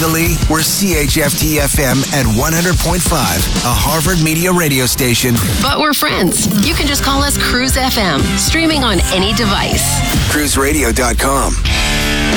Legally, we're CHFT-FM at 100.5, a Harvard Media radio station. But we're friends. You can just call us Cruise FM, streaming on any device. CruiseRadio.com.